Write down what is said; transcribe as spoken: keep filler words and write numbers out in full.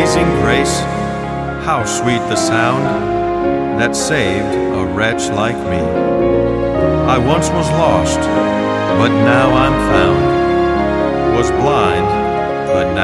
Amazing grace, how sweet the sound that saved a wretch like me. I once was lost, but now I'm found, was blind, but